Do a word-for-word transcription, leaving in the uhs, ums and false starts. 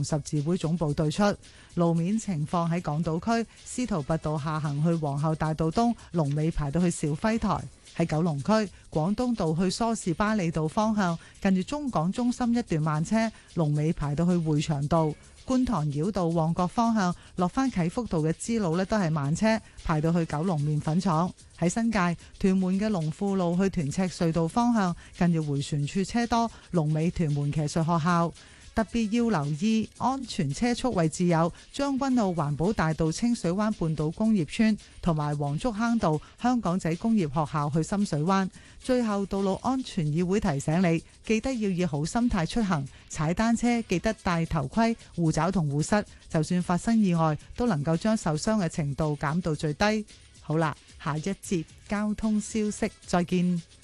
同十字會總部對出。路面情況喺港島區，司徒拔道下行去皇后大道東，龍尾排到去肇輝台。喺九龍區，廣東道去梳士巴利道方向，近住中港中心一段慢車，龍尾排到去匯祥道。觀塘繞道旺角方向落返啟福道嘅支路呢都係慢車，排到去九龍麵粉廠。喺新界屯門嘅龍富路去屯赤隧道方向，近住迴旋處車多，龍尾屯門騎術學校。特別要留意安全車速位置有將軍澳環保大道清水灣半島工業村同埋黃竹坑道香港仔工業學校去深水灣。最後，道路安全議會提醒你，記得要以好心態出行，踩單車記得戴頭盔、護爪同護膝，就算發生意外都能夠將受傷嘅程度減到最低。好啦，下一節交通消息再見。